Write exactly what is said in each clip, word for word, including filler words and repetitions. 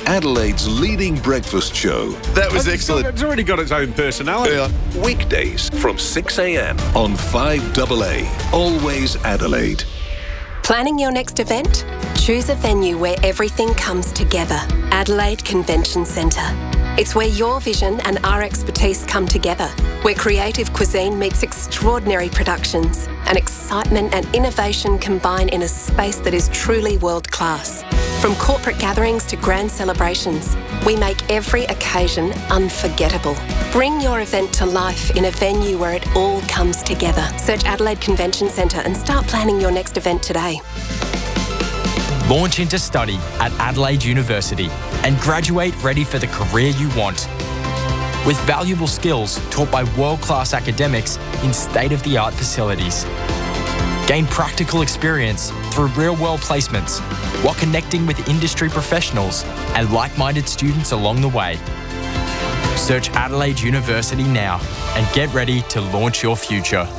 Adelaide's leading breakfast show. That was It's excellent. got- It's already got its own personality. Yeah. Weekdays from six a.m. on five A A. Always Adelaide. Planning your next event? Choose a venue where everything comes together. Adelaide Convention Centre. It's where your vision and our expertise come together, where creative cuisine meets extraordinary productions, and excitement and innovation combine in a space that is truly world-class. From corporate gatherings to grand celebrations, we make every occasion unforgettable. Bring your event to life in a venue where it all comes together. Search Adelaide Convention Centre and start planning your next event today. Launch into study at Adelaide University and graduate ready for the career you want. With valuable skills taught by world-class academics in state-of-the-art facilities. Gain practical experience through real-world placements while connecting with industry professionals and like-minded students along the way. Search Adelaide University now and get ready to launch your future.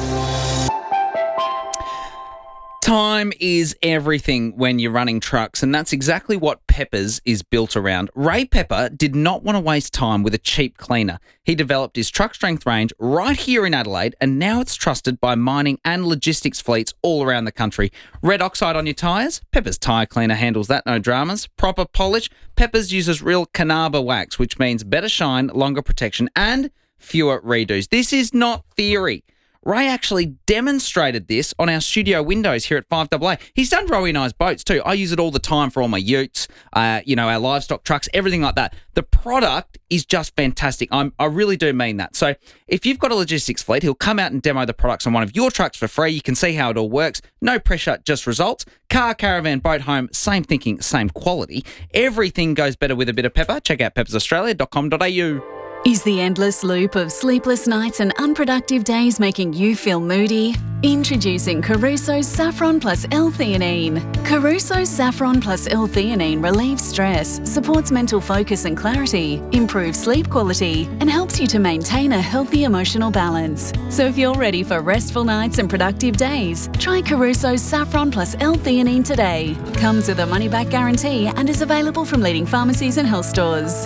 Time is everything when you're running trucks, and that's exactly what Peppers is built around. Ray Pepper did not want to waste time with a cheap cleaner. He developed his truck strength range right here in Adelaide, and now it's trusted by mining and logistics fleets all around the country. Red oxide on your tyres? Peppers Tyre Cleaner handles that, no dramas. Proper polish? Peppers uses real Canaba wax, which means better shine, longer protection, and fewer redos. This is not theory. Ray actually demonstrated this on our studio windows here at five A A. He's done Rowie and I's boats too. I use it all the time for all my utes, uh, you know, our livestock trucks, everything like that. The product is just fantastic. I'm, I really do mean that. So if you've got a logistics fleet, he'll come out and demo the products on one of your trucks for free. You can see how it all works. No pressure, just results. Car, caravan, boat, home, same thinking, same quality. Everything goes better with a bit of pepper. Check out peppers australia dot com dot a u. Is the endless loop of sleepless nights and unproductive days making you feel moody? Introducing Caruso's Saffron Plus L-Theanine. Caruso's Saffron Plus L-Theanine relieves stress, supports mental focus and clarity, improves sleep quality, and helps you to maintain a healthy emotional balance. So if you're ready for restful nights and productive days, try Caruso's Saffron Plus L-Theanine today. Comes with a money-back guarantee and is available from leading pharmacies and health stores.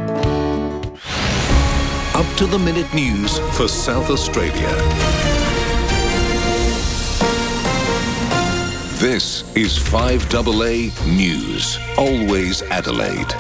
Up-to-the-minute news for South Australia. This is five A A News. Always Adelaide.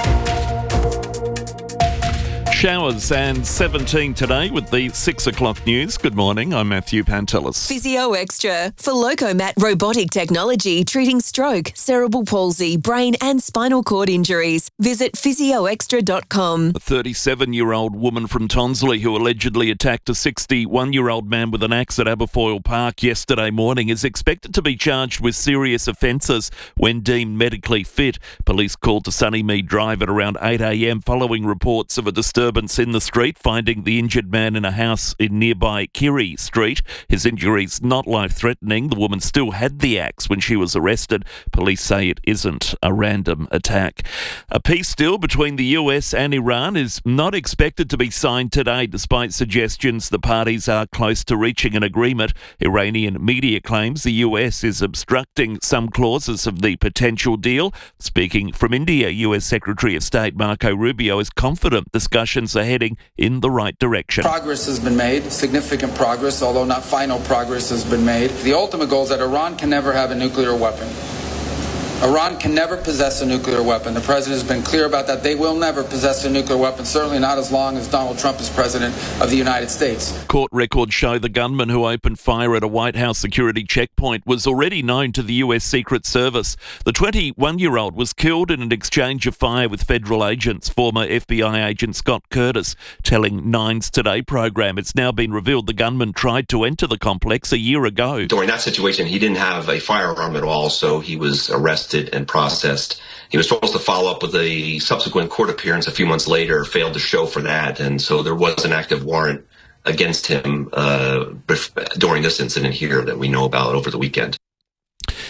Showers and seventeen today with the six o'clock news. Good morning, I'm Matthew Pantelis. Physio Extra for Locomat robotic technology treating stroke, cerebral palsy, brain and spinal cord injuries. Visit physio extra dot com. A thirty-seven-year-old woman from Tonsley who allegedly attacked a sixty-one-year-old man with an axe at Aberfoyle Park yesterday morning is expected to be charged with serious offences when deemed medically fit. Police called to Sunnymead Drive at around eight a.m. following reports of a disturbance in the street, finding the injured man in a house in nearby Kirry Street. His injuries not life-threatening. The woman still had the axe when she was arrested. Police say it isn't a random attack. A peace deal between the U S and Iran is not expected to be signed today, despite suggestions the parties are close to reaching an agreement. Iranian media claims the U S is obstructing some clauses of the potential deal. Speaking from India, U S Secretary of State Marco Rubio is confident discussions are heading in the right direction. Progress has been made, significant progress, although not final progress has been made. The ultimate goal is that Iran can never have a nuclear weapon. Iran can never possess a nuclear weapon. The president has been clear about that. They will never possess a nuclear weapon, certainly not as long as Donald Trump is president of the United States. Court records show the gunman who opened fire at a White House security checkpoint was already known to the U S Secret Service. The twenty-one-year-old was killed in an exchange of fire with federal agents. Former F B I agent Scott Curtis telling Nine's Today program it's now been revealed the gunman tried to enter the complex a year ago. During that situation, he didn't have a firearm at all, so he was arrested and processed. He was supposed to follow up with a subsequent court appearance a few months later, failed to show for that, and so there was an active warrant against him uh, during this incident here that we know about over the weekend.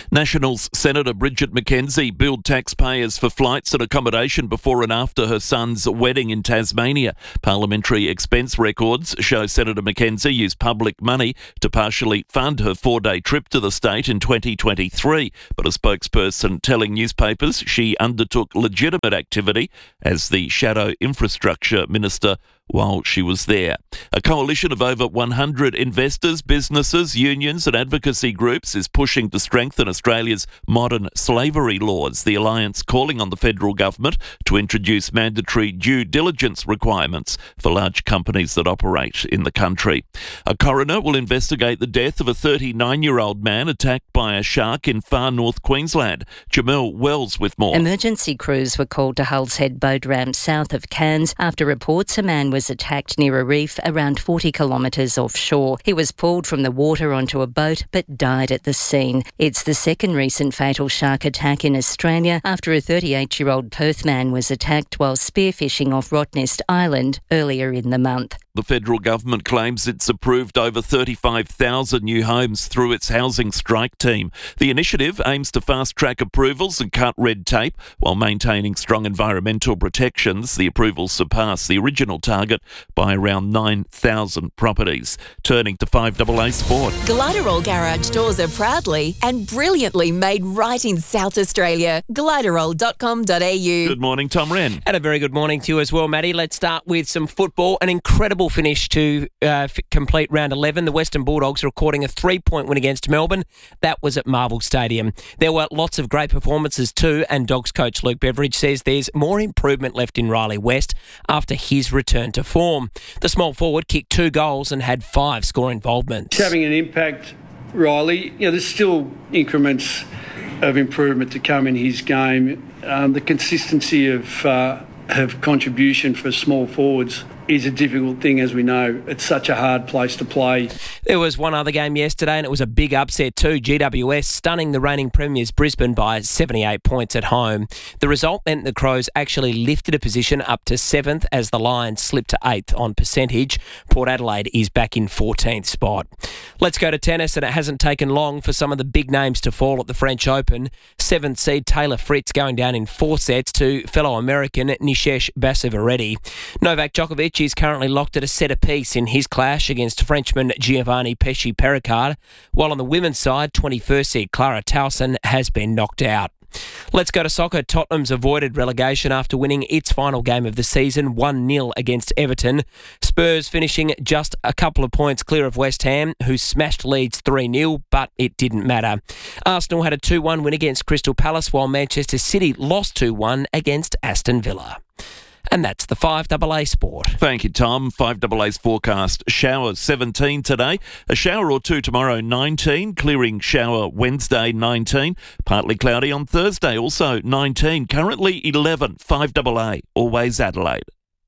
Nationals Senator Bridget McKenzie billed taxpayers for flights and accommodation before and after her son's wedding in Tasmania. Parliamentary expense records show Senator McKenzie used public money to partially fund her four-day trip to the state in twenty twenty-three, but a spokesperson telling newspapers she undertook legitimate activity as the shadow infrastructure minister while she was there. A coalition of over one hundred investors, businesses, unions and advocacy groups is pushing to strengthen Australia's modern slavery laws. The alliance calling on the federal government to introduce mandatory due diligence requirements for large companies that operate in the country. A coroner will investigate the death of a thirty-nine-year-old man attacked by a shark in far north Queensland. Jamel Wells with more. Emergency crews were called to Hull's Head boat ramp south of Cairns after reports a man was attacked near a reef around forty kilometres offshore. He was pulled from the water onto a boat but died at the scene. It's the second recent fatal shark attack in Australia after a thirty-eight-year-old Perth man was attacked while spearfishing off Rottnest Island earlier in the month. The federal government claims it's approved over thirty-five thousand new homes through its housing strike team. The initiative aims to fast-track approvals and cut red tape while maintaining strong environmental protections. The approvals surpass the original target by around nine thousand properties. Turning to five A A Sport. Gliderol garage doors are proudly and brilliantly made right in South Australia. gliderol dot com dot a u. Good morning, Tom Wren. And a very good morning to you as well, Matty. Let's start with some football. An incredible finish to uh, f- complete round eleven. The Western Bulldogs recording a three-point win against Melbourne. That was at Marvel Stadium. There were lots of great performances too, and Dogs coach Luke Beveridge says there's more improvement left in Riley West after his return to form. The small forward kicked two goals and had five score involvements. It's having an impact, Riley. You know, there's still increments of improvement to come in his game. Um, the consistency of uh, of contribution for small forwards is a difficult thing, as we know. It's such a hard place to play. There was one other game yesterday, and it was a big upset too. G W S stunning the reigning premiers Brisbane by seventy-eight points at home. The result meant the Crows actually lifted a position up to seventh as the Lions slipped to eighth on percentage. Port Adelaide is back in fourteenth spot. Let's go to tennis, and it hasn't taken long for some of the big names to fall at the French Open. Seventh seed Taylor Fritz going down in four sets to fellow American Nishesh Bassivaretti. Novak Djokovic is currently locked at a set apiece in his clash against Frenchman Giovanni Pesci-Pericard, while on the women's side, twenty-first seed Clara Towson has been knocked out. Let's go to soccer. Tottenham's avoided relegation after winning its final game of the season one nil against Everton. Spurs finishing just a couple of points clear of West Ham, who smashed Leeds three nil, but it didn't matter. Arsenal had a two one win against Crystal Palace, while Manchester City lost two one against Aston Villa. And that's the five A A Sport. Thank you, Tom. five A A's forecast. Showers seventeen today. A shower or two tomorrow, nineteen. Clearing shower Wednesday, nineteen. Partly cloudy on Thursday, also nineteen. Currently eleven. five A A. Always Adelaide.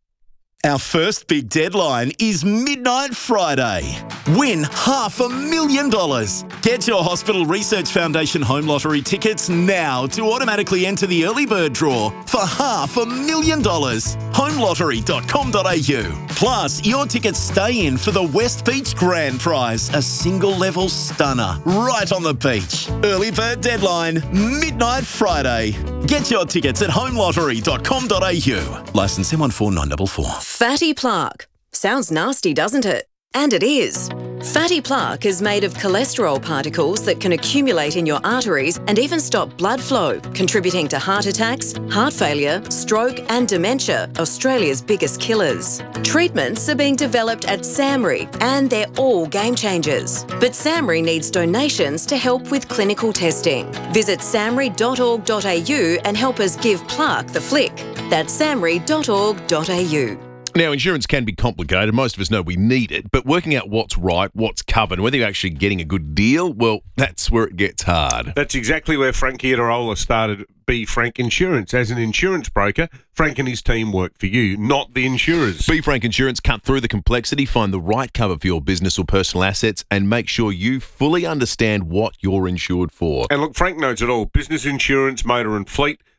Our first big deadline is Midnight Friday. Win half a million dollars. Get your Hospital Research Foundation Home Lottery tickets now to automatically enter the early bird draw for half a million dollars. home lottery dot com dot a u. Plus, your tickets stay in for the West Beach Grand Prize, a single level stunner right on the beach. Early bird deadline, Midnight Friday. Get your tickets at home lottery dot com dot a u. Licence M one four nine four four. Fatty plaque. Sounds nasty, doesn't it? And it is. Fatty plaque is made of cholesterol particles that can accumulate in your arteries and even stop blood flow, contributing to heart attacks, heart failure, stroke and dementia, Australia's biggest killers. Treatments are being developed at SAMRI and they're all game changers. But SAMRI needs donations to help with clinical testing. Visit samri dot org dot a u and help us give plaque the flick. That's samri dot org dot a u. Now, insurance can be complicated. Most of us know we need it, but working out what's right, what's covered, whether you're actually getting a good deal, well, that's where it gets hard. That's exactly where Frank Iadarola started Be Frank Insurance. As an insurance broker, Frank and his team work for you, not the insurers. Be Frank Insurance cut through the complexity, find the right cover for your business or personal assets, and make sure you fully understand what you're insured for. And look, Frank knows it all. Business insurance, motor and fleet,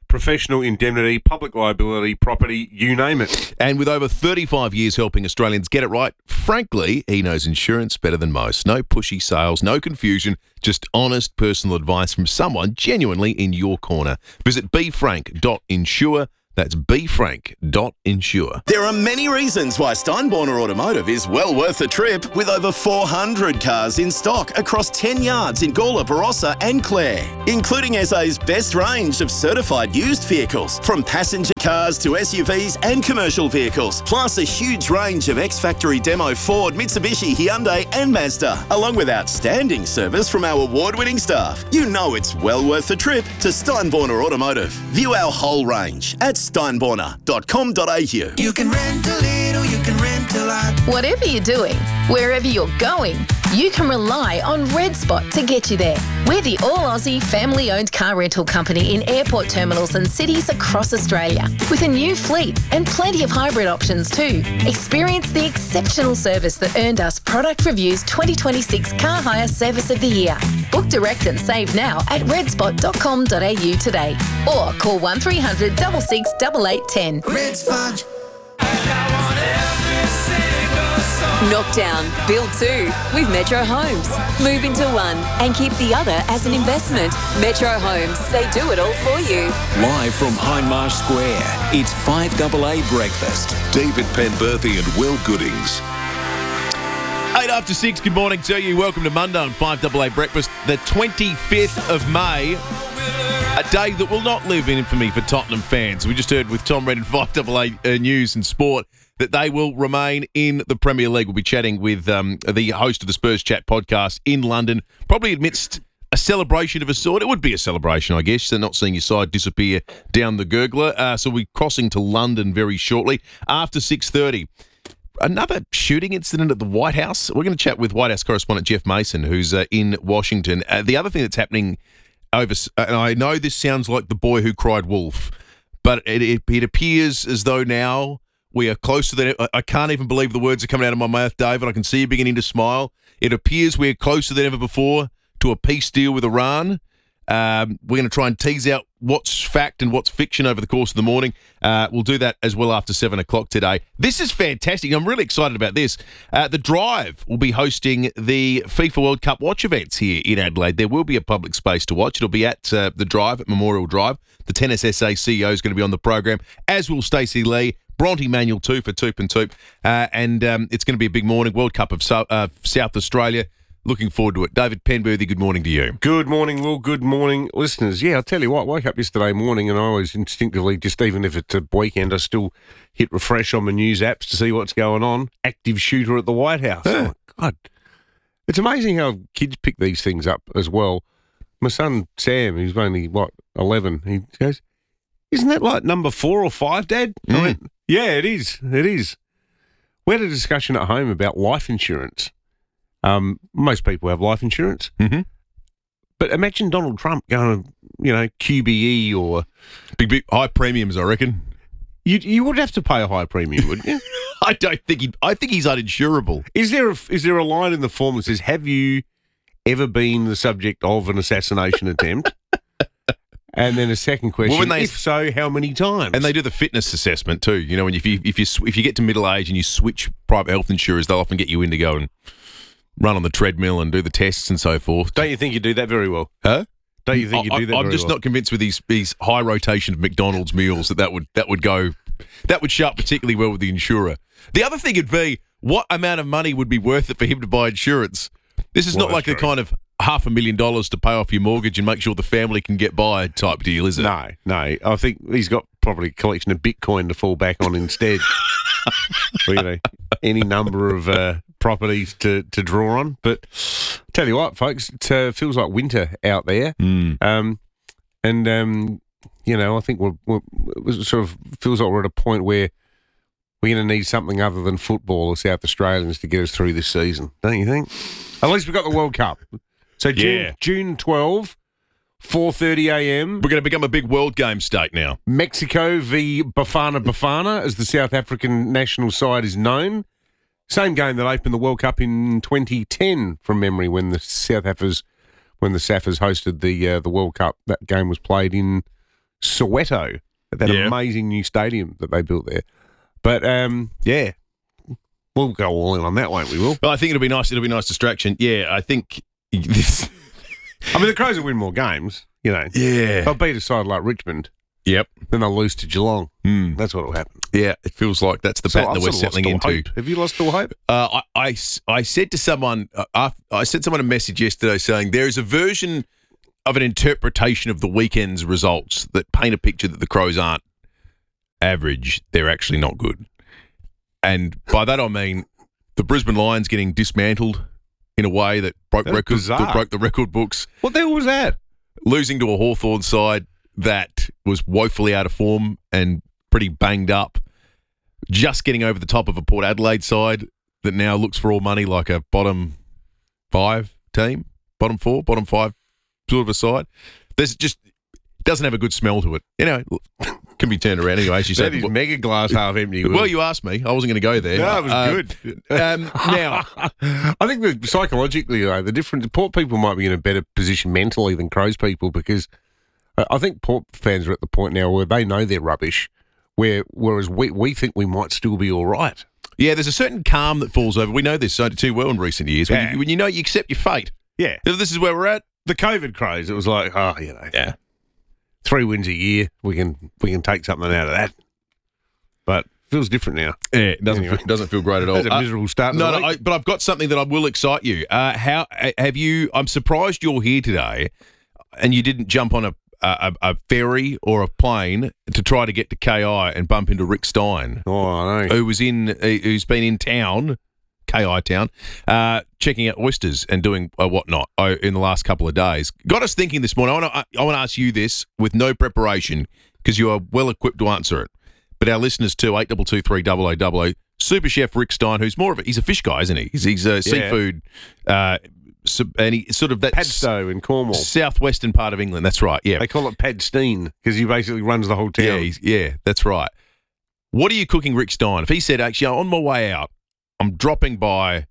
professional indemnity, public liability, property, you name it. And with over thirty-five years helping Australians get it right, frankly, he knows insurance better than most. No pushy sales, no confusion, just honest personal advice from someone genuinely in your corner. Visit be frank dot insure. That's be frank dot insure. There are many reasons why Steinborner Automotive is well worth a trip, with over four hundred cars in stock across ten yards in Gawler, Barossa and Clare, including S A's best range of certified used vehicles, from passenger cars to S U Vs and commercial vehicles, plus a huge range of ex-factory demo Ford, Mitsubishi, Hyundai and Mazda, along with outstanding service from our award-winning staff. You know it's well worth a trip to Steinborner Automotive. View our whole range at steinborner dot com dot a u. You can rent a little, you can rent a lot. Whatever you're doing, wherever you're going, you can rely on Red Spot to get you there. We're the all-Aussie family-owned car rental company in airport terminals and cities across Australia, with a new fleet and plenty of hybrid options too. Experience the exceptional service that earned us Product Review's twenty twenty-six Car Hire Service of the Year. Book direct and save now at redspot dot com dot a u today, or call one three hundred six six eight eight one zero. Red Spot. Knock down, build two with Metro Homes. Move into one and keep the other as an investment. Metro Homes, they do it all for you. Live from Hindmarsh Square, it's five double A Breakfast. David Penberthy and Will Goodings. Eight after six, good morning to you. Welcome to Monday on five double A Breakfast, the twenty-fifth of May. A day that will not live in infamy for Tottenham fans. We just heard with Tom Red and five double A uh, News and Sport that they will remain in the Premier League. We'll be chatting with um, the host of the Spurs Chat podcast in London, probably amidst a celebration of a sort. It would be a celebration, I guess. They're not seeing your side disappear down the gurgler. Uh, so we're crossing to London very shortly. After six thirty, another shooting incident at the White House. We're going to chat with White House correspondent Jeff Mason, who's uh, in Washington. Uh, the other thing that's happening over, and I know this sounds like the boy who cried wolf, but it, it, it appears as though now we are closer than I can't even believe the words are coming out of my mouth, David. I can see you beginning to smile. It appears we're closer than ever before to a peace deal with Iran. Um, we're going to try and tease out what's fact and what's fiction over the course of the morning. Uh, we'll do that as well after seven o'clock today. This is fantastic. I'm really excited about this. Uh, the Drive will be hosting the FIFA World Cup watch events here in Adelaide. There will be a public space to watch. It'll be at uh, the Drive at Memorial Drive. The Tennis S A C E O is going to be on the program, as will Stacey Lee. Bronte Manuel too for Toop and Toop. Uh, and um, it's going to be a big morning. World Cup of so- uh, South Australia. Looking forward to it. David Penberthy, good morning to you. Good morning, Will. Good morning, listeners. Yeah, I'll tell you what, I woke up yesterday morning and I always instinctively, just even if it's a weekend, I still hit refresh on my news apps to see what's going on. Active shooter at the White House. Yeah. Oh, God. It's amazing how kids pick these things up as well. My son, Sam, who's only, what, eleven, he goes, isn't that like number four or five, Dad? Mm. I went, yeah, it is. It is. We had a discussion at home about life insurance. Um, most people have life insurance. Mm-hmm. But imagine Donald Trump going to, you know, Q B E or... Big, big high premiums, I reckon. You you would have to pay a high premium, wouldn't you? I don't think he. I think he's uninsurable. Is there a, is there a line in the form that says, have you ever been the subject of an assassination attempt? And then a second question, well, when they, if so, how many times? And they do the fitness assessment too. You know, when if you if you if you get to middle age and you switch private health insurers, they'll often get you in to go and run on the treadmill and do the tests and so forth. Don't you think you do that very well? Huh? Don't you think you I, do that? I'm very just well? not convinced with these these high rotation of McDonald's meals that that would that would go that would show up particularly well with the insurer. The other thing would be what amount of money would be worth it for him to buy insurance. This is well, not like true. a kind of half a million dollars to pay off your mortgage and make sure the family can get by type deal, is it? No, no. I think he's got probably a collection of Bitcoin to fall back on instead. Or, you know, any number of uh, properties to, to draw on. But tell you what, folks, it uh, feels like winter out there. Mm. Um, and, um, you know, I think we're, we're, it sort of feels like we're at a point where we're going to need something other than football as South Australians to get us through this season, don't you think? At least we've got the World Cup. So June, Yeah. June twelfth, four thirty a.m. We're going to become a big world game state now. Mexico v Bafana Bafana, as the South African national side is known. Same game that opened the World Cup in twenty ten, from memory, when the South Africans, when the Saffers hosted the uh, the World Cup. That game was played in Soweto at that Yeah. amazing new stadium that they built there. But um, yeah, we'll go all in on that, won't we? Will? Well, I think it'll be nice. It'll be a nice distraction. Yeah, I think this. I mean, the Crows will win more games. You know, Yeah. they'll beat a side like Richmond. Yep. Then they'll lose to Geelong. Mm. That's what will happen. Yeah, it feels like that's the So pattern I've that we're sort of settling lost all into. hope. Have you lost all hope? Uh, I, I, I said to someone, uh, I, I sent someone a message yesterday saying there is a version of an interpretation of the weekend's results that paint a picture that the Crows aren't average. They're actually not good. And by that I mean the Brisbane Lions getting dismantled in a way that broke That's records, that bizarre. broke the record books. What the hell was that? Losing to a Hawthorn side that was woefully out of form and pretty banged up. Just getting over the top of a Port Adelaide side that now looks for all money like a bottom five team, bottom four, bottom five sort of a side. There's just doesn't have a good smell to it. You know, can be turned around anyway. As you That said, is mega glass half empty. well, you asked me. I wasn't going to go there. No, it was Uh, good. Um, now, I think that psychologically, though, the difference, Port people might be in a better position mentally than Crows people because I I think Port fans are at the point now where they know they're rubbish, where whereas we, we think we might still be all right. yeah, there's a certain calm that falls over. We know this so too well in recent years. When, Yeah. you, when you know you accept your fate. Yeah. This is where we're at. The COVID Crows, it was like, oh, you know, Yeah. three wins a year, we can we can take something out of that. But it feels different now. Yeah, it doesn't Anyway. feel, doesn't feel great at all. That's a Uh, miserable start to No, the no, week. I, but I've got something that I will excite you. Uh, how uh, have you? I'm surprised you're here today, and you didn't jump on a, a a ferry or a plane to try to get to K I and bump into Rick Stein, Oh, I know. who was in, uh, who's been in town, K I town, uh, checking out oysters and doing uh, whatnot uh, in the last couple of days. Got us thinking this morning. I want to I want to ask you this with no preparation because you are well equipped to answer it. But our listeners too, eight two two three double oh double oh, Super Chef Rick Stein, who's more of a, he's a fish guy, isn't he? He's, he's a seafood, uh, sub, and he sort of that Padstow in Cornwall. southwestern part of England. That's right. Yeah, They call it Padstein because he basically runs the whole town. yeah, he's, yeah. That's right. What are you cooking, Rick Stein? If he said, actually, on my way out, I'm dropping by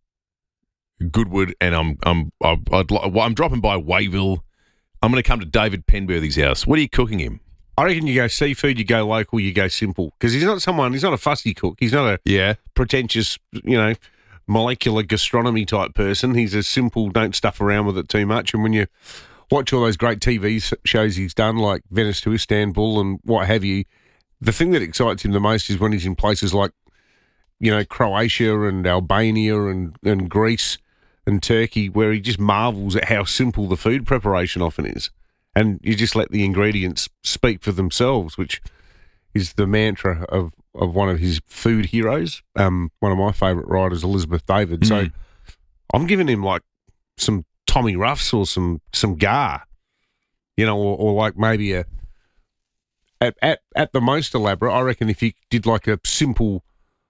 Goodwood, and I'm I'm I'd, I'd, li- well, I'm dropping by Wayville. I'm going to come to David Penberthy's house. What are you cooking him? I reckon you go seafood, you go local, you go simple. Because he's not someone, he's not a fussy cook. He's not a Yeah, pretentious, you know, molecular gastronomy type person. He's a simple, don't stuff around with it too much. And when you watch all those great T V s- shows he's done, like Venice to Istanbul and what have you, the thing that excites him the most is when he's in places like, you know, Croatia and Albania and, and Greece and Turkey, where he just marvels at how simple the food preparation often is. And you just let the ingredients speak for themselves, which is the mantra of, of one of his food heroes, um, one of my favourite writers, Elizabeth David. So Mm. I'm giving him like some Tommy Ruffs or some some gar, you know, or, or like maybe a at, at at the most elaborate. I reckon if you did like a simple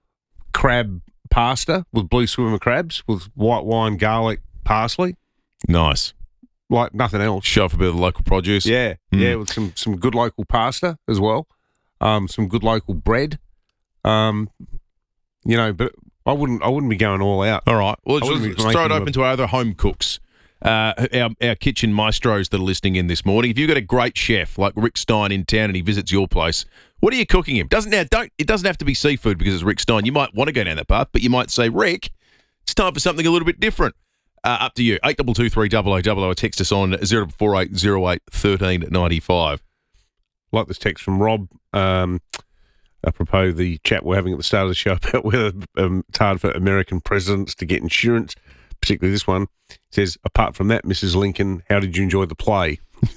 crab pasta with blue swimmer crabs with white wine, garlic, parsley, nice. like nothing else. Show off a bit of the local produce. Yeah, Mm. yeah, with some some good local pasta as well, um, some good local bread, um, you know. But I wouldn't I wouldn't be going all out. All right. Well, I let's, wouldn't be let's throw it making open a- to our other home cooks, uh, our, our kitchen maestros that are listening in this morning. If you've got a great chef like Rick Stein in town and he visits your place, what are you cooking him? Doesn't now don't it doesn't have to be seafood because it's Rick Stein. You might want to go down that path, but you might say, Rick, it's time for something a little bit different. Uh, up to you. Eight double two three double o double o. Text us on zero four eight zero eight thirteen ninety five. Like this text from Rob, um, apropos the chat we're having at the start of the show about whether um, it's hard for American presidents to get insurance, particularly this one. It says, apart from that, Missus Lincoln, how did you enjoy the play?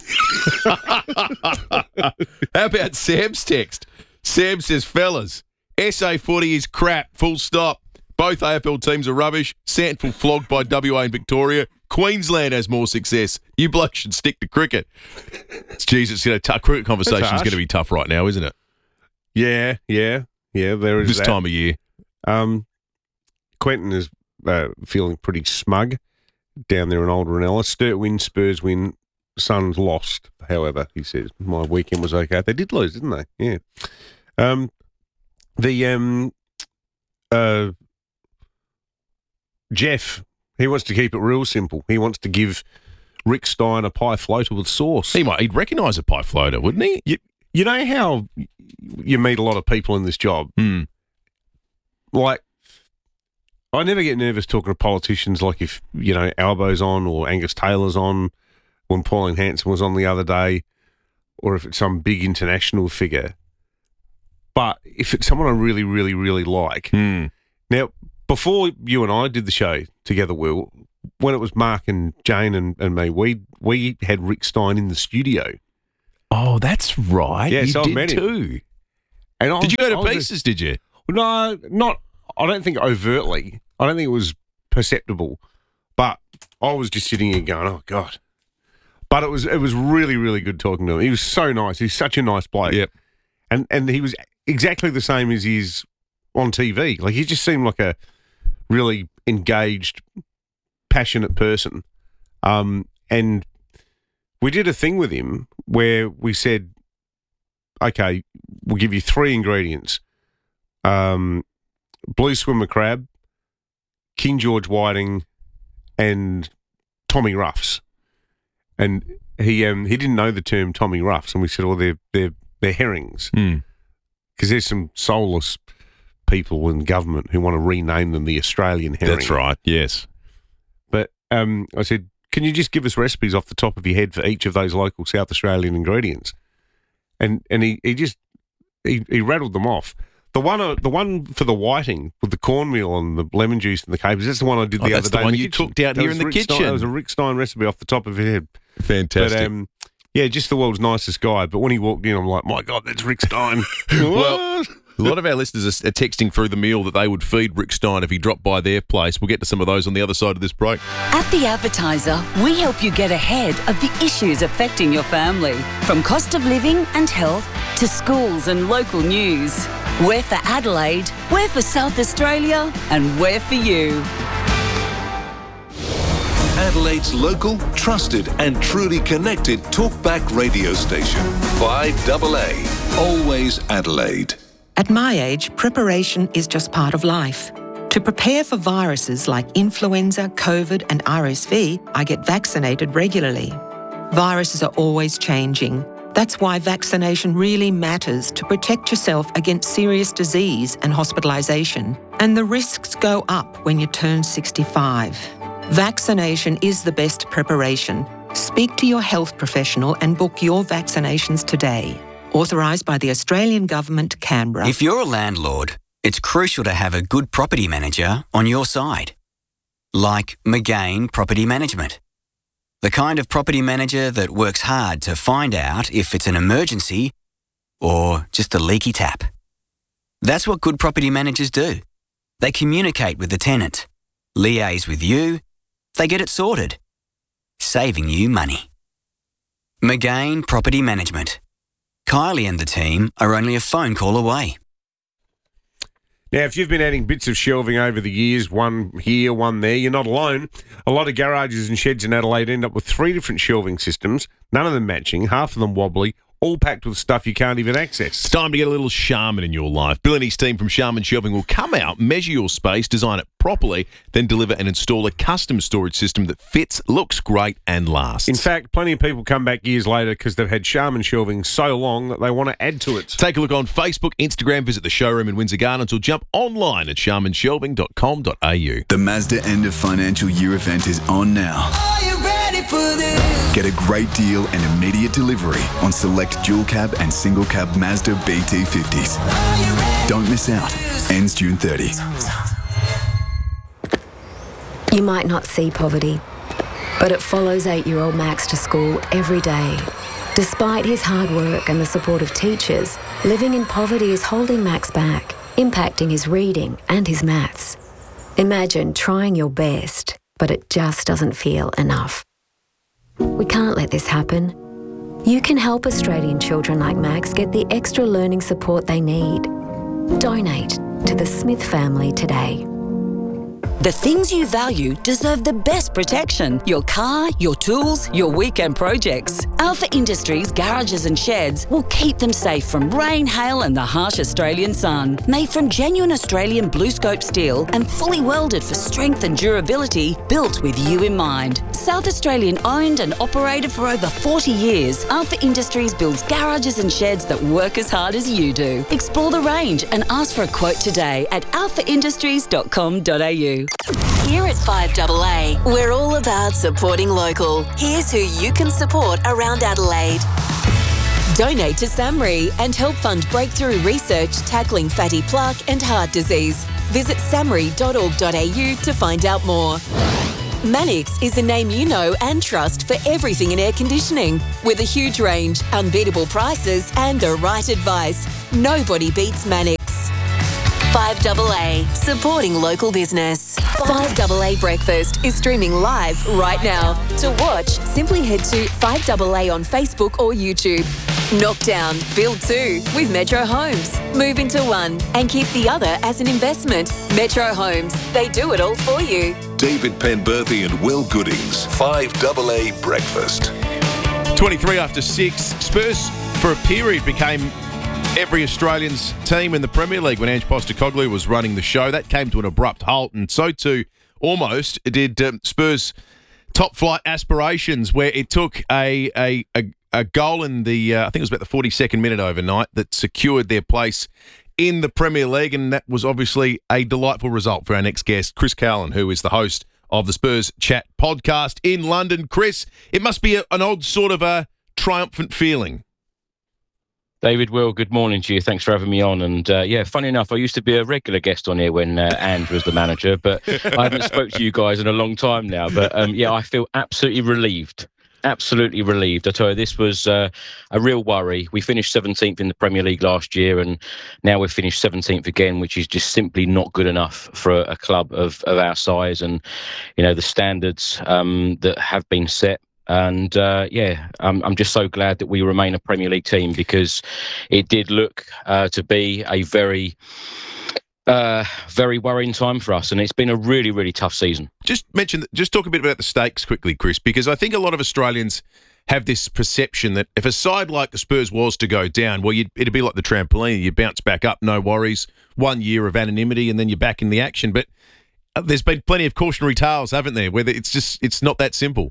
How about Sam's text? Sam says, fellas, S A footy is crap, full stop. Both A F L teams are rubbish. Sandful flogged by W A and Victoria. Queensland has more success. You blokes should stick to cricket. Jesus, you know, t- cricket conversation is harsh. going to be tough right now, isn't it? Yeah, yeah, yeah, there is This that. time of year. Um, Quentin is uh, feeling pretty smug down there in Old Ranella. Sturt win, Spurs win, Suns lost, however, he says. My weekend was okay. They did lose, didn't they? Yeah. Um, the um, uh, Jeff, he wants to keep it real simple. He wants to give Rick Stein a pie floater with sauce. He might, he'd recognise a pie floater, wouldn't he? You, You know how you meet a lot of people in this job? Mm. Like, I never get nervous talking to politicians, like if, you know, Albo's on or Angus Taylor's on, when Pauline Hanson was on the other day, or if it's some big international figure. But if it's someone I really, really, really like. Mm. Now, before you and I did the show together, Will, when it was Mark and Jane and, and me, we we had Rick Stein in the studio. Oh, that's right. Yes, you I did met him. too. And I did you was- go I to was pieces, a- did you? No, not. I don't think overtly. I don't think it was perceptible. But I was just sitting here going, "Oh God!" But it was it was really really good talking to him. He was so nice. He's such a nice bloke. Yep. And and he was exactly the same as he is on T V. Like he just seemed like a really engaged, passionate person. Um, and we did a thing with him where we said, "Okay, we'll give you three ingredients: um, blue swimmer crab, King George whiting, and Tommy Ruffs." And he um, he didn't know the term Tommy Ruffs, and we said, "Oh, they're they're they're herrings," Mm. because there's some soulless people in government who want to rename them the Australian herring. That's right. Yes. But um, I said, "Can you just give us recipes off the top of your head for each of those local South Australian ingredients?" And and he, he just he, he rattled them off. The one uh, the one for the whiting with the cornmeal and the lemon juice and the capers, that's the one I did Oh, the that's other the day. one in the you kitchen. cooked out That here was in the Rick kitchen. Stein, that was a Rick Stein recipe off the top of his head. Fantastic. But, um, yeah, just the world's nicest guy. But when he walked in, I'm like, my God, that's Rick Stein. Well, a lot of our listeners are, are texting through the meal that they would feed Rick Stein if he dropped by their place. We'll get to some of those on the other side of this break. At The Advertiser, we help you get ahead of the issues affecting your family, from cost of living and health to schools and local news. We're for Adelaide, we're for South Australia, and we're for you. Adelaide's local, trusted and truly connected talkback radio station. five double A. Always Adelaide. At my age, preparation is just part of life. To prepare for viruses like influenza, COVID and R S V, I get vaccinated regularly. Viruses are always changing. That's why vaccination really matters to protect yourself against serious disease and hospitalisation. And the risks go up when you turn sixty-five. Vaccination is the best preparation. Speak to your health professional and book your vaccinations today. Authorised by the Australian Government, Canberra. If you're a landlord, it's crucial to have a good property manager on your side. Like McGain Property Management. The kind of property manager that works hard to find out if it's an emergency or just a leaky tap. That's what good property managers do. They communicate with the tenant, liaise with you, they get it sorted, saving you money. McGain Property Management. Kylie and the team are only a phone call away. Now, if you've been adding bits of shelving over the years, one here, one there, you're not alone. A lot of garages and sheds in Adelaide end up with three different shelving systems, none of them matching, half of them wobbly, all packed with stuff you can't even access. It's time to get a little Charmin in your life. Bill and his team from Charmin Shelving will come out, measure your space, design it properly, then deliver and install a custom storage system that fits, looks great and lasts. In fact, plenty of people come back years later because they've had Charmin Shelving so long that they want to add to it. Take a look on Facebook, Instagram, visit the showroom in Windsor Gardens or jump online at charmin shelving dot com dot a u. The Mazda end of financial year event is on now. Are you ready for this? Get a great deal and immediate delivery on select dual cab and single cab Mazda B T fifties. Don't miss out. Ends June thirtieth. You might not see poverty, but it follows eight-year-old Max to school every day. Despite his hard work and the support of teachers, living in poverty is holding Max back, impacting his reading and his maths. Imagine trying your best, but it just doesn't feel enough. We can't let this happen. You can help Australian children like Max get the extra learning support they need. Donate to the Smith family today. The things you value deserve the best protection. Your car, your tools, your weekend projects. Alpha Industries garages and sheds will keep them safe from rain, hail and the harsh Australian sun. Made from genuine Australian blue scope steel and fully welded for strength and durability, built with you in mind. South Australian owned and operated for over forty years, Alpha Industries builds garages and sheds that work as hard as you do. Explore the range and ask for a quote today at alpha industries dot com dot a u. Here at five double A, we're all about supporting local. Here's who you can support around Adelaide. Donate to SAMRI and help fund breakthrough research tackling fatty plaque and heart disease. Visit samri dot org dot a u to find out more. Mannix is a name you know and trust for everything in air conditioning. With a huge range, unbeatable prices and the right advice, nobody beats Mannix. five double A, supporting local business. five double A Breakfast is streaming live right now. To watch, simply head to five double A on Facebook or YouTube. Knock down, build two with Metro Homes. Move into one and keep the other as an investment. Metro Homes, they do it all for you. David Penberthy and Will Goodings, five double A Breakfast. twenty-three after six. Spurs, for a period, became every Australian's team in the Premier League when Ange Postecoglou was running the show. That came to an abrupt halt, and so too, almost, did um, Spurs' top-flight aspirations, where it took a a, a, a goal in the, uh, I think it was about the forty-second minute overnight, that secured their place in the Premier League, and that was obviously a delightful result for our next guest, Chris Cowan, who is the host of the Spurs Chat podcast in London. Chris, it must be a, an odd sort of a triumphant feeling. David, Will, good morning to you. Thanks for having me on. And uh, yeah, funny enough, I used to be a regular guest on here when uh, Ange was the manager, but I haven't spoke to you guys in a long time now. But um, yeah, I feel absolutely relieved. Absolutely relieved. I tell you, this was uh, a real worry. We finished seventeenth in the Premier League last year, and now we've finished seventeenth again, which is just simply not good enough for a, a club of, of our size and, you know, the standards um, that have been set. And uh, yeah, I'm, I'm just so glad that we remain a Premier League team, because it did look uh, to be a very, uh, very worrying time for us, and it's been a really, really tough season. Just mention, just talk a bit about the stakes quickly, Chris, because I think a lot of Australians have this perception that if a side like the Spurs was to go down, well, you'd, it'd be like the trampoline. You bounce back up, no worries, one year of anonymity, and then you're back in the action. But there's been plenty of cautionary tales, haven't there, where it's just it's not that simple.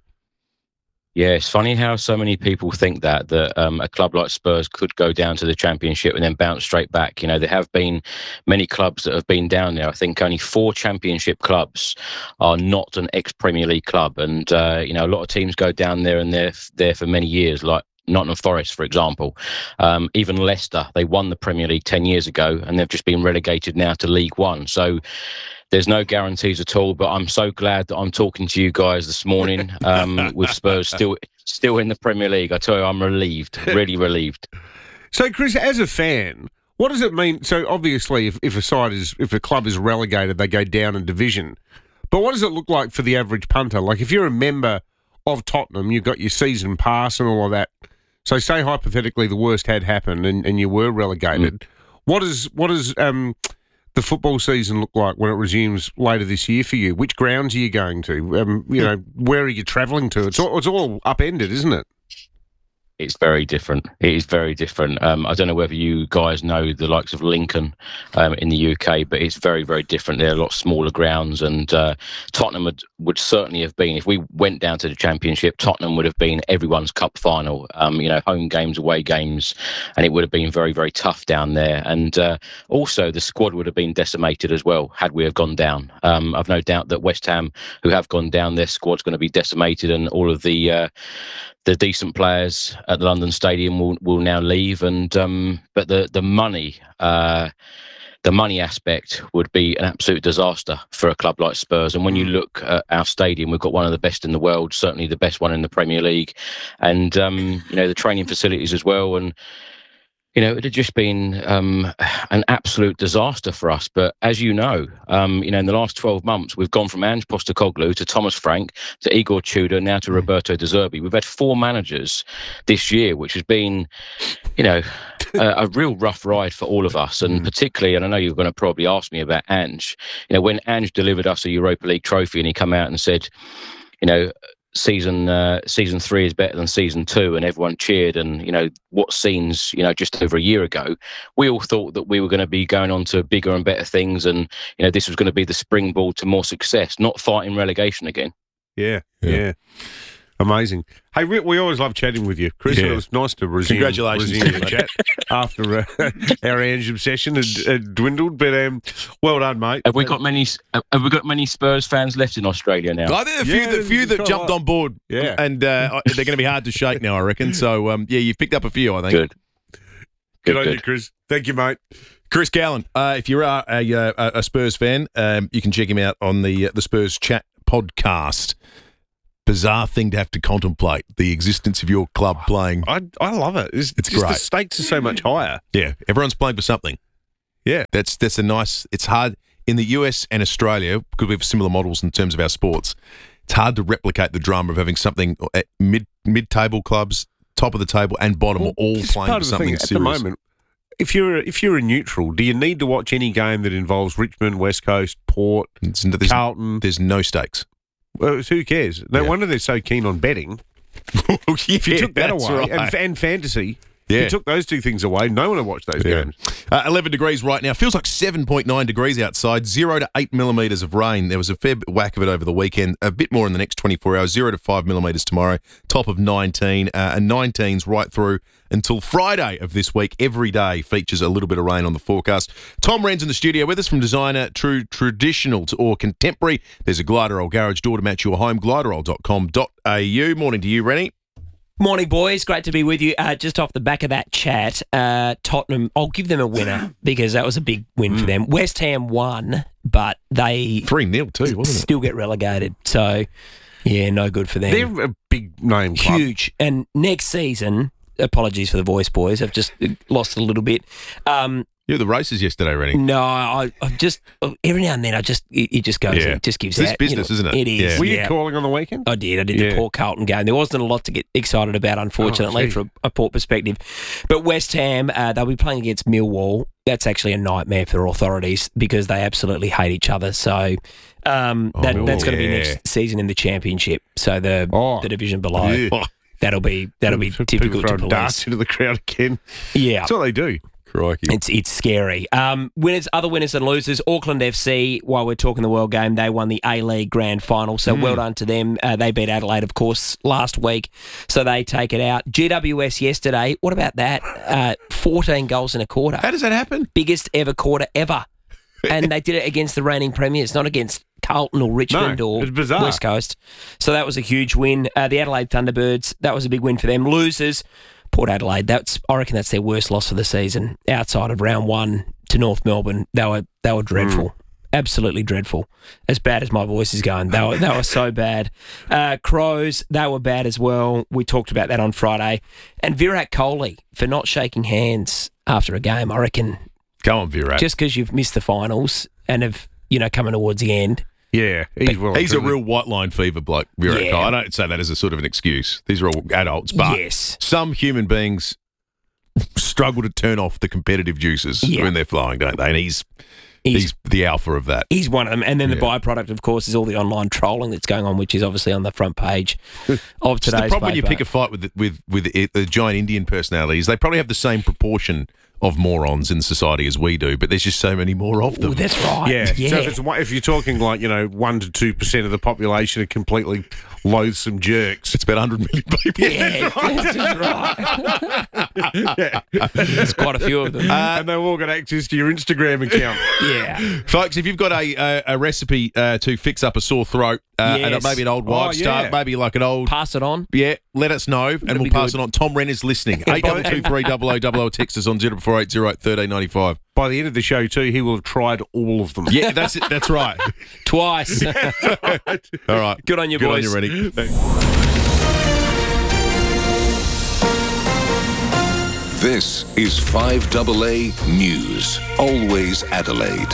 Yeah, it's funny how so many people think that, that um, a club like Spurs could go down to the Championship and then bounce straight back. You know, there have been many clubs that have been down there. I think only four Championship clubs are not an ex-Premier League club. And, uh, you know, a lot of teams go down there and they're there for many years, like Nottingham Forest, for example. Um, even Leicester, they won the Premier League ten years ago and they've just been relegated now to League One. So there's no guarantees at all, but I'm so glad that I'm talking to you guys this morning um, with Spurs still still in the Premier League. I tell you, I'm relieved, really relieved. So, Chris, as a fan, what does it mean? So, obviously, if, if a side is, if a club is relegated, they go down in division. But what does it look like for the average punter? Like, if you're a member of Tottenham, you've got your season pass and all of that. So, say hypothetically the worst had happened and, and you were relegated. Mm. What is what is um. the football season look like when it resumes later this year for you? Which grounds are you going to? Um, you know, where are you travelling to? It's all, it's all upended, isn't it? It's very different. It is very different. Um, I don't know whether you guys know the likes of Lincoln um, in the U K, but it's very, very different. They're a lot smaller grounds, and uh, Tottenham would, would certainly have been, if we went down to the Championship, Tottenham would have been everyone's cup final, um, you know, home games, away games, and it would have been very, very tough down there. And uh, also the squad would have been decimated as well had we have gone down. Um, I've no doubt that West Ham, who have gone down, their squad's going to be decimated, and all of the uh, the decent players at the London Stadium will, will now leave, and um, but the the money, uh, the money aspect would be an absolute disaster for a club like Spurs. And when you look at our stadium, we've got one of the best in the world, certainly the best one in the Premier League, and um, you know, the training facilities as well. And you know, it had just been um, an absolute disaster for us. But as you know, um, you know, in the last twelve months, we've gone from Ange Postecoglou to Thomas Frank to Igor Tudor, now to Roberto De Zerbi. We've had four managers this year, which has been, you know, a, a real rough ride for all of us. And particularly, and I know you're going to probably ask me about Ange, you know, when Ange delivered us a Europa League trophy and he come out and said, you know, season uh, season three is better than season two, and everyone cheered. And you know what scenes, you know, just over a year ago, we all thought that we were going to be going on to bigger and better things, and you know this was going to be the springboard to more success, not fighting relegation again. Yeah, yeah. yeah. Amazing. Hey, we, we always love chatting with you, Chris. Yeah. It was nice to resume, Congratulations. resume the chat after uh, our Ange obsession had, had dwindled. But um, well done, mate. Have we got many? Have we got many Spurs fans left in Australia now? Oh, there are a few, Yeah, that, few that quite jumped a lot. on board, Yeah. and uh, they're going to be hard to shake now, I reckon. So, um, yeah, you've picked up a few, I think. Good. Good, Good, on good. you, Chris. Thank you, mate. Chris Gowan, uh, if you are a, a, a Spurs fan, um, you can check him out on the uh, the Spurs Chat podcast. Bizarre thing to have to contemplate, the existence of your club playing. I I love it. It's, It's just great. The stakes are so much higher. Yeah, everyone's playing for something. Yeah. That's that's a nice. It's hard in the U S and Australia because we have similar models in terms of our sports. It's hard to replicate the drama of having something at mid mid table clubs, top of the table, and bottom Well, all this is playing part for of the something thing. serious. At the moment, if you're if you're a neutral, do you need to watch any game that involves Richmond, West Coast, Port, It's- there's, Carlton? there's no stakes. Well, who cares? No Yeah. wonder they're so keen on betting. If you took that that's away, right. and, and fantasy, Yeah. if you took those two things away, no one would watch those Yeah. games. Uh, eleven degrees right now. Feels like seven point nine degrees outside. Zero to eight millimetres of rain. There was a fair bit whack of it over the weekend. A bit more in the next twenty-four hours. Zero to five millimetres tomorrow. Top of nineteen. Uh, and nineteen's right through until Friday of this week. Every day features a little bit of rain on the forecast. Tom Wren's in the studio with us, from designer, true traditional to or contemporary. There's a Gliderol garage door to match your home. Gliderol dot com dot a u. Morning to you, Rennie. Morning, boys. Great to be with you. Uh, just off the back of that chat, uh, Tottenham, I'll give them a winner because that was a big win for them. West Ham won, but they three nil too, wasn't it? still get relegated. So, yeah, no good for them. They're a big name club. Huge. And next season, apologies for the voice, boys. I've just lost a little bit. Um, You were at the races yesterday, Rennie. no, I, I just, every now and then, I just, it, it just goes, Yeah. it just gives It's out. business, you know, isn't it? It is. Yeah. Were you yeah. calling on the weekend? I did. I did Yeah. the Port Carlton game. There wasn't a lot to get excited about, unfortunately, Oh, gee. from a Port perspective. But West Ham, uh, they'll be playing against Millwall. That's actually a nightmare for authorities because they absolutely hate each other. So um, Oh, that, that's Millwall. going to be Yeah. next season in the Championship. So the Oh. the division below. Yeah. That'll be that'll be People difficult to throwing police. darts into the crowd again. Yeah. That's what they do. Crikey. It's it's scary. Um, winners, other winners and losers. Auckland F C. While we're talking the World Game, they won the A League Grand Final. So well done to them. Uh, they beat Adelaide, of course, last week. So they take it out. G W S yesterday. What about that? Uh, Fourteen goals in a quarter. How does that happen? Biggest ever quarter ever. And they did it against the reigning premiers, not against Carlton or Richmond No, or it's bizarre. West Coast. So that was a huge win. Uh, the Adelaide Thunderbirds. That was a big win for them. Losers. Port Adelaide, that's I reckon that's their worst loss of the season. Outside of round one to North Melbourne, they were they were dreadful, absolutely dreadful. As bad as my voice is going, they were they were so bad. Uh, Crows, they were bad as well. We talked about that on Friday. And Virat Kohli for not shaking hands after a game. I reckon Go on, Virat. just because you've missed the finals and have you know coming towards the end. Yeah, he's well. He's a truly- real white line fever bloke, Virat Yeah. Kohli. I don't say that as a sort of an excuse. These are all adults, but Yes. some human beings struggle to turn off the competitive juices Yeah. when they're flowing, don't they? And he's He's- he's, the alpha of that. He's one of them. And then the Yeah. byproduct, of course, is all the online trolling that's going on, which is obviously on the front page of It's today's the problem when you paper. pick a fight with the, with with the, the giant Indian personalities. They probably have the same proportion of morons in society as we do, but there's just so many more of them. Ooh, that's right. Yeah. Yeah. So if, it's, one- if you're talking like, you know, one to two percent of the population are completely loathsome jerks. It's about one hundred million people. Yeah, that's right. There's quite a few of them. Uh, and they've all got access to your Instagram account. yeah. Folks, if you've got a a, a recipe uh, to fix up a sore throat, uh, Yes. and maybe an old Oh, wives' yeah. start, maybe like an old, Pass it on. yeah, let us know, and That'd we'll be pass good. it on. Tom Wren is listening. Eight double two three double o double o. Text us on zero four eight zero eight thirteen ninety five. By the end of the show, too, he will have tried all of them. Yeah, that's it. That's right. Twice. All right. Good on you, Good boys. on you, Rennie. This is five A A News. Always Adelaide.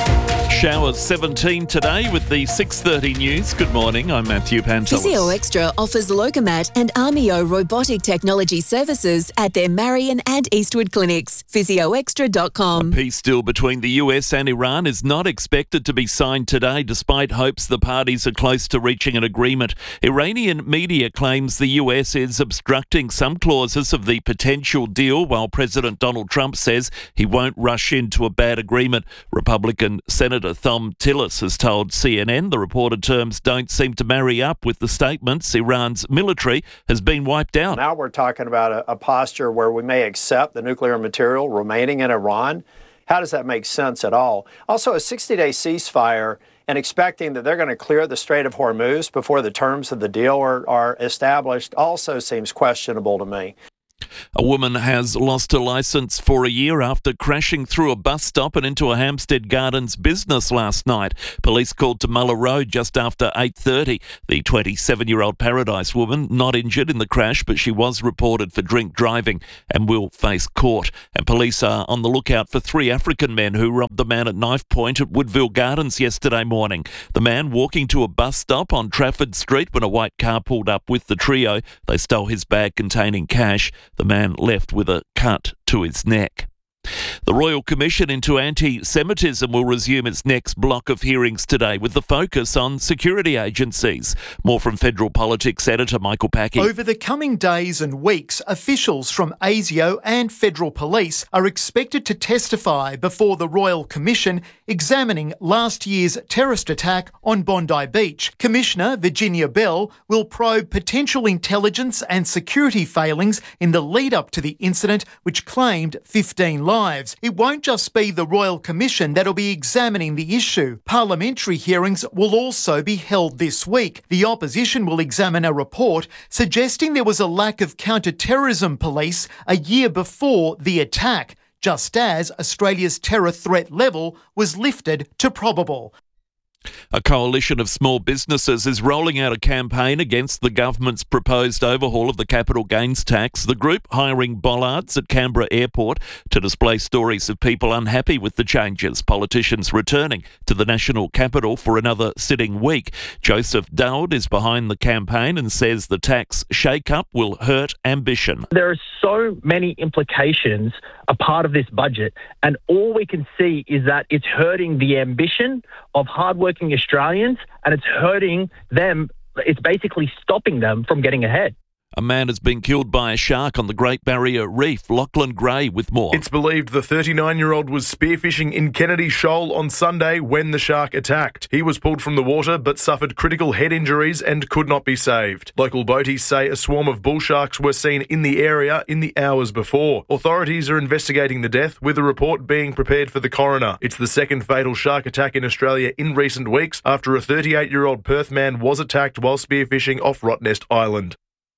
Showers seventeen today with the six thirty news. Good morning, I'm Matthew Pantelis. Physio Extra offers Locomat and Armio robotic technology services at their Marion and Eastwood clinics. physio extra dot com. A peace deal between the U S and Iran is not expected to be signed today, despite hopes the parties are close to reaching an agreement. Iranian media claims the U S is obstructing some clauses of the potential deal, while President Donald Trump says he won't rush into a bad agreement. Republican Senator Thom Tillis has told C N N the reported terms don't seem to marry up with the statements Iran's military has been wiped out. Now we're talking about a, a posture where we may accept the nuclear material remaining in Iran. How does that make sense at all? Also, a sixty-day ceasefire and expecting that they're going to clear the Strait of Hormuz before the terms of the deal are, are established also seems questionable to me. A woman has lost her licence for a year after crashing through a bus stop and into a Hampstead Gardens business last night. Police called to Muller Road just after eight thirty. The twenty-seven-year-old Paradise woman not injured in the crash, but she was reported for drink driving and will face court. And police are on the lookout for three African men who robbed the man at knife point at Woodville Gardens yesterday morning. The man walking to a bus stop on Trafford Street when a white car pulled up with the trio. They stole his bag containing cash. The man left with a cut to his neck. The Royal Commission into Anti-Semitism will resume its next block of hearings today with the focus on security agencies. More from Federal Politics editor Michael Packy. Over the coming days and weeks, officials from ASIO and Federal Police are expected to testify before the Royal Commission examining last year's terrorist attack on Bondi Beach. Commissioner Virginia Bell will probe potential intelligence and security failings in the lead-up to the incident, which claimed fifteen lives. It won't just be the Royal Commission that'll be examining the issue. Parliamentary hearings will also be held this week. The opposition will examine a report suggesting there was a lack of counter-terrorism police a year before the attack, just as Australia's terror threat level was lifted to probable. A coalition of small businesses is rolling out a campaign against the government's proposed overhaul of the capital gains tax. The group hiring bollards at Canberra Airport to display stories of people unhappy with the changes. Politicians returning to the national capital for another sitting week. Joseph Dowd is behind the campaign and says the tax shake-up will hurt ambition. There are so many implications a part of this budget, and all we can see is that it's hurting the ambition of hardworking Australians, and it's hurting them. It's basically stopping them from getting ahead. A man has been killed by a shark on the Great Barrier Reef. Lachlan Gray with more. It's believed the thirty-nine-year-old was spearfishing in Kennedy Shoal on Sunday when the shark attacked. He was pulled from the water but suffered critical head injuries and could not be saved. Local boaties say a swarm of bull sharks were seen in the area in the hours before. Authorities are investigating the death, with a report being prepared for the coroner. It's the second fatal shark attack in Australia in recent weeks after a thirty-eight-year-old Perth man was attacked while spearfishing off Rottnest Island.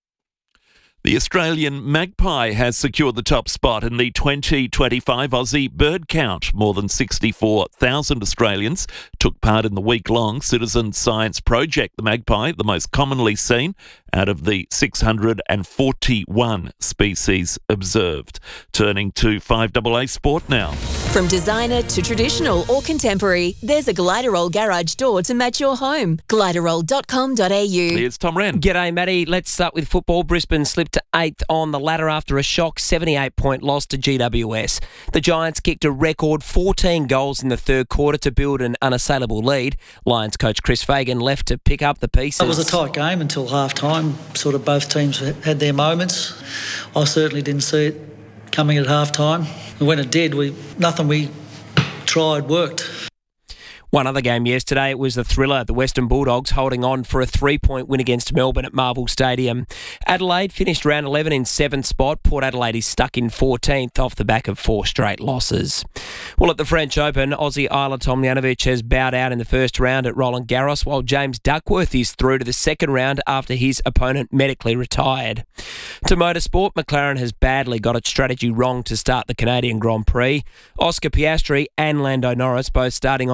The Australian magpie has secured the top spot in the twenty twenty-five Aussie Bird Count. More than sixty-four thousand Australians took part in the week-long citizen science project. The magpie, the most commonly seen out of the six hundred forty-one species observed. Turning to five A A Sport now. From designer to traditional or contemporary, there's a Gliderol garage door to match your home. gliderol dot com dot a u. Here's Tom Wren. G'day, Matty. Let's start with football. Brisbane slipped to eighth on the ladder after a shock seventy-eight point loss to G W S. The Giants kicked a record fourteen goals in the third quarter to build an unassailable lead. Lions coach Chris Fagan left to pick up the pieces. It was a tight game until half-time. Sort of both teams had their moments. I certainly didn't see it coming at half-time. And when it did, we nothing we tried worked. One other game yesterday, it was the thriller, the Western Bulldogs holding on for a three-point win against Melbourne at Marvel Stadium. Adelaide finished round eleven in seventh spot. Port Adelaide is stuck in fourteenth off the back of four straight losses. Well, at the French Open, Aussie Isla Tomljanovic has bowed out in the first round at Roland Garros, while James Duckworth is through to the second round after his opponent medically retired. To motorsport, McLaren has badly got its strategy wrong to start the Canadian Grand Prix. Oscar Piastri and Lando Norris both starting on intermediate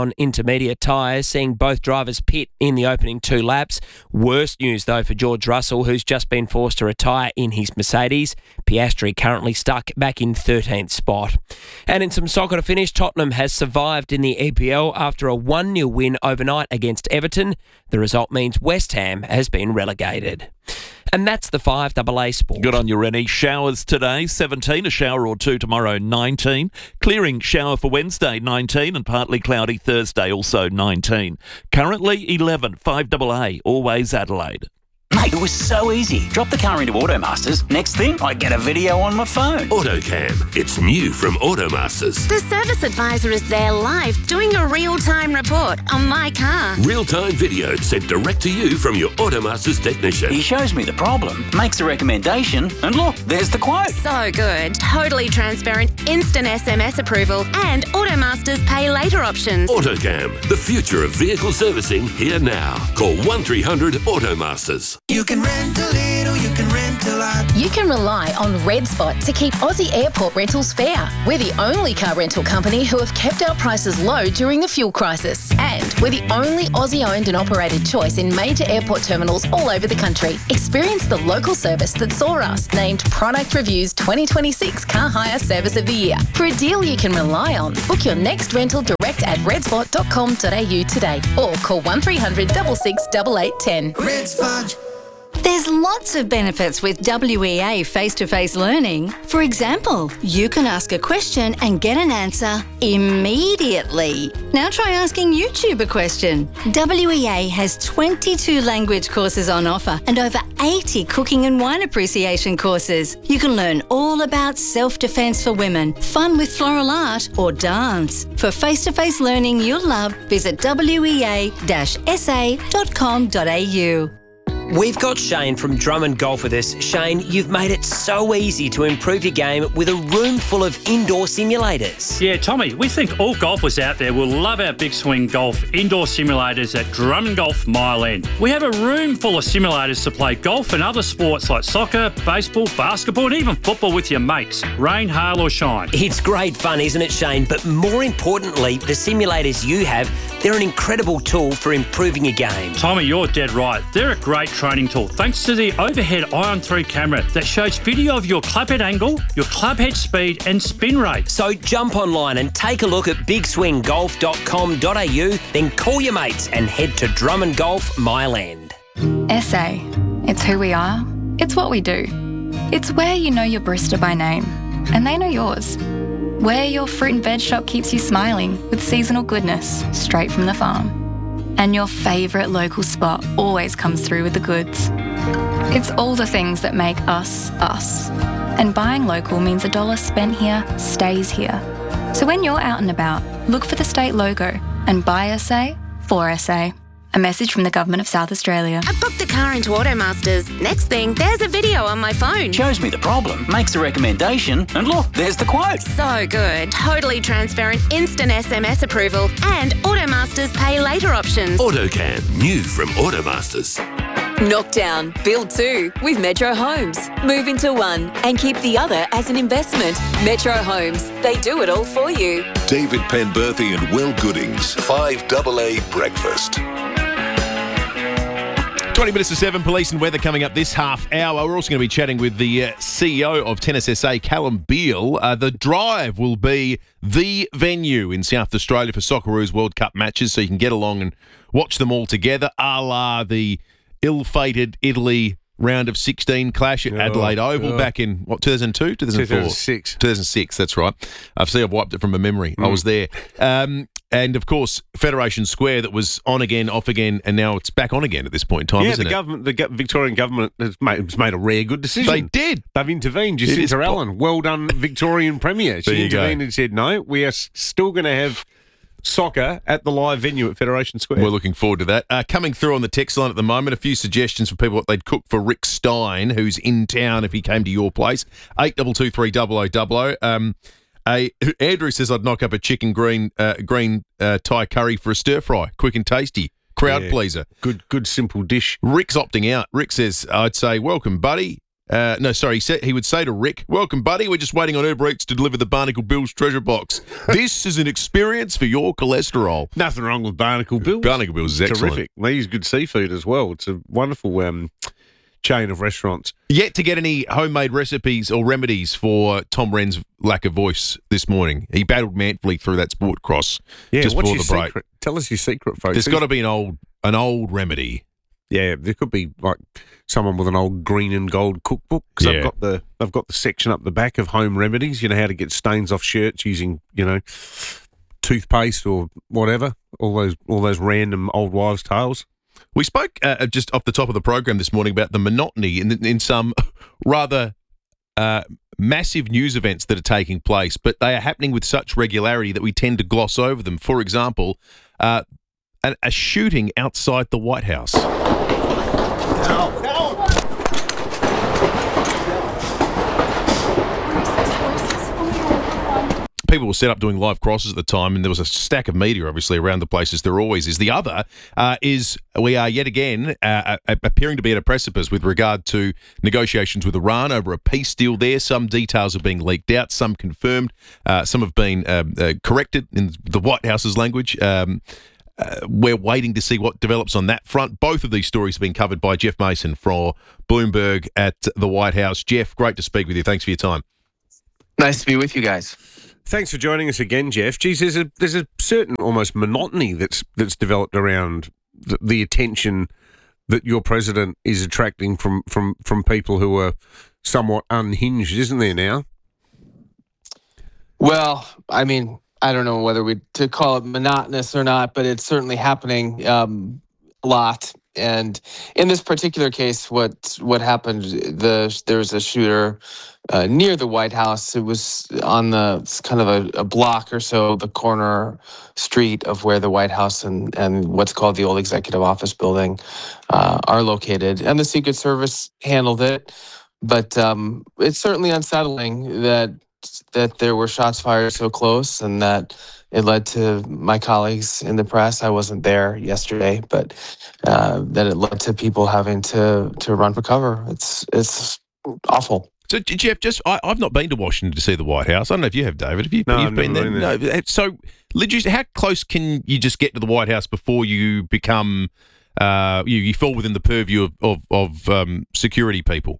intermediate tyres, seeing both drivers pit in the opening two laps. Worst news, though, for George Russell, who's just been forced to retire in his Mercedes. Piastri currently stuck back in thirteenth spot. And in some soccer to finish, Tottenham has survived in the E P L after a one nil win overnight against Everton. The result means West Ham has been relegated. And that's the five double A Sport. Good on you, Rennie. Showers today, seventeen. A shower or two tomorrow, nineteen. Clearing shower for Wednesday, nineteen. And partly cloudy Thursday, also nineteen. Currently eleven. five double A, always Adelaide. Mate, it was so easy. Drop the car into Automasters. Next thing, I get a video on my phone. AutoCam. It's new from Automasters. The service advisor is there live doing a real-time report on my car. Real-time video sent direct to you from your Automasters technician. He shows me the problem, makes a recommendation, and look, there's the quote. So good. Totally transparent, instant S M S approval, and Automasters pay later options. AutoCam. The future of vehicle servicing here now. Call one three hundred Automasters. You can rent a little, you can rent a lot. You can rely on Red Spot to keep Aussie airport rentals fair. We're the only car rental company who have kept our prices low during the fuel crisis. And we're the only Aussie-owned and operated choice in major airport terminals all over the country. Experience the local service that saw us named Product Review's twenty twenty-six Car Hire Service of the Year. For a deal you can rely on, book your next rental direct at redspot dot com dot a u today or call one three hundred six six eight eight one zero. Red Spot. There's lots of benefits with W E A face-to-face learning. For example, you can ask a question and get an answer immediately. Now try asking YouTube a question. W E A has twenty-two language courses on offer and over eighty cooking and wine appreciation courses. You can learn all about self-defense for women, fun with floral art or dance. For face-to-face learning you'll love, visit w e a dash s a dot com dot a u. We've got Shane from Drummond Golf with us. Shane, you've made it so easy to improve your game with a room full of indoor simulators. Yeah, Tommy, we think all golfers out there will love our Big Swing Golf indoor simulators at Drummond Golf Mile End. We have a room full of simulators to play golf and other sports like soccer, baseball, basketball and even football with your mates, rain, hail or shine. It's great fun, isn't it, Shane? But more importantly, the simulators you have, they're an incredible tool for improving your game. Tommy, you're dead right. They're a great training tool thanks to the overhead Ion three camera that shows video of your clubhead angle, your clubhead speed and spin rate. So jump online and take a look at big swing golf dot com dot a u, then call your mates and head to Drummond Golf Mile End. S A. It's who we are. It's what we do. It's where you know your barista by name and they know yours. Where your fruit and veg shop keeps you smiling with seasonal goodness straight from the farm. And your favourite local spot always comes through with the goods. It's all the things that make us, us. And buying local means a dollar spent here stays here. So when you're out and about, look for the state logo and buy S A for S A. A message from the Government of South Australia. I booked the car into Automasters. Next thing, there's a video on my phone. Shows me the problem, makes a recommendation, and look, there's the quote. So good. Totally transparent, instant S M S approval, and Automasters pay later options. AutoCam. New from Automasters. Knock down, build two with Metro Homes. Move into one and keep the other as an investment. Metro Homes, they do it all for you. David Penberthy and Will Goodings, five double A Breakfast. twenty minutes to seven, police and weather coming up this half hour. We're also going to be chatting with the uh, C E O of Tennis S A, Callum Beale. Uh, the Drive will be the venue in South Australia for Socceroos World Cup matches, so you can get along and watch them all together, a la the ill-fated Italy round of sixteen clash at Oh, Adelaide Oval oh. back in, what, two thousand two? two thousand four? two thousand six. two thousand six, that's right. I've seen I've wiped it from my memory. I Mm. was there. Um, and, of course, Federation Square that was on again, off again, and now it's back on again at this point in time, yeah, isn't the it? government, the go- Victorian government has made, has made a rare good decision. They did. They've intervened. It is Jacinta po- Allen, well done, Victorian Premier. She There you go. intervened and said, no, we are s- still going to have soccer at the live venue at Federation Square. We're looking forward to that. Uh, coming through on the text line at the moment, a few suggestions for people what they'd cook for Rick Stein, who's in town if he came to your place. eight two two three double oh double oh. Um, a, Andrew says I'd knock up a chicken green uh, green uh, Thai curry for a stir fry. Quick and tasty. Crowd Yeah. pleaser. Good, good, simple dish. Rick's opting out. Rick says, I'd say, welcome, buddy. Uh, no, sorry. He said he would say to Rick, "Welcome, buddy. We're just waiting on Uber Eats to deliver the Barnacle Bill's treasure box. This is an experience for your cholesterol." Nothing wrong with Barnacle Bill's. Barnacle Bill's is excellent. Terrific. They use good seafood as well. It's a wonderful um, chain of restaurants. Yet to get any homemade recipes or remedies for Tom Wren's lack of voice this morning. He battled manfully through that sport cross Yeah, just what's before your the break. secret? Tell us your secret, folks. There's got to be an old an old remedy. Yeah, there could be like someone with an old green and gold cookbook because Yeah. I've got the I've got the section up the back of home remedies. You know how to get stains off shirts using you know toothpaste or whatever. All those all those random old wives' tales. We spoke uh, just off the top of the program this morning about the monotony in, in some rather uh, massive news events that are taking place, but they are happening with such regularity that we tend to gloss over them. For example, uh, a, a shooting outside the White House. People were set up doing live crosses at the time, and there was a stack of media, obviously, around the place, as there always is. The other uh, is we are yet again uh, appearing to be at a precipice with regard to negotiations with Iran over a peace deal there. Some details are being leaked out, some confirmed, uh, some have been uh, uh, corrected in the White House's language. Um, uh, we're waiting to see what develops on that front. Both of these stories have been covered by Jeff Mason for Bloomberg at the White House. Jeff, great to speak with you. Thanks for your time. Nice to be with you guys. Thanks for joining us again, Jeff. Geez, there's a there's a certain almost monotony that's that's developed around the, the attention that your president is attracting from, from, from people who are somewhat unhinged, isn't there now? Well, I mean, I don't know whether we to call it monotonous or not, but it's certainly happening um, a lot. And in this particular case, what what happened? The there was a shooter uh, near the White House. It was on the kind of a, a block or so, the corner street of where the White House and and what's called the old Executive Office Building uh, are located. And the Secret Service handled it, but um, it's certainly unsettling that that there were shots fired so close, and that it led to my colleagues in the press. I wasn't there yesterday, but uh, that it led to people having to to run for cover. It's it's awful. So, Jeff, just I, I've not been to Washington to see the White House. I don't know if you have, David. Have you? No, You've I've been never there. been there. No. So, legit, how close can you just get to the White House before you become uh, you, you fall within the purview of of, of um, security people?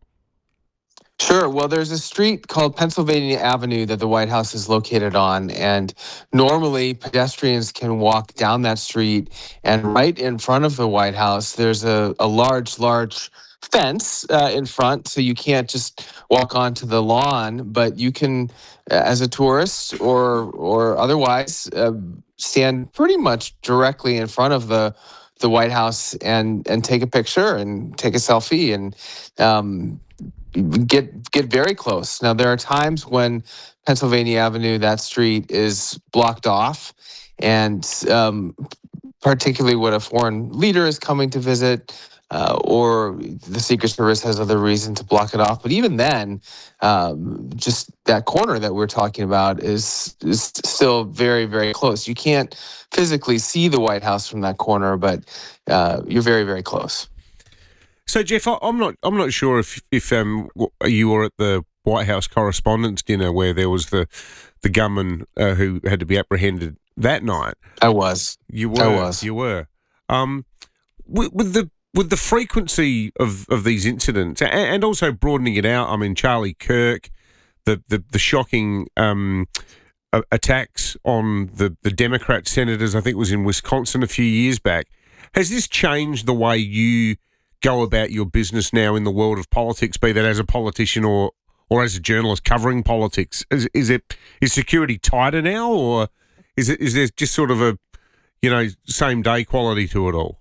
Sure. Well, there's a street called Pennsylvania Avenue that the White House is located on, and normally pedestrians can walk down that street, and right in front of the White House, there's a, a large, large fence uh, in front, so you can't just walk onto the lawn, but you can, uh, as a tourist or or otherwise, uh, stand pretty much directly in front of the the White House and and take a picture and take a selfie and um, get get very close. Now, there are times when Pennsylvania Avenue, that street, is blocked off, and um, particularly when a foreign leader is coming to visit, uh, or the Secret Service has other reason to block it off. But even then, um, just that corner that we're talking about is is still very, very close. You can't physically see the White House from that corner, but uh, you're very, very close. So, Jeff, I- I'm not I'm not sure if if um w- you were at the White House Correspondents' Dinner where there was the the gunman uh, who had to be apprehended that night. I was. You were. I was. You were. Um, with, with the with the frequency of, of these incidents, and, and also broadening it out. I mean, Charlie Kirk, the the, the shocking um, uh, attacks on the the Democrat senators. I think it was in Wisconsin a few years back. Has this changed the way you go about your business now in the world of politics, be that as a politician or or as a journalist covering politics? Is, is it is security tighter now, or is it is there just sort of a you know same day quality to it all?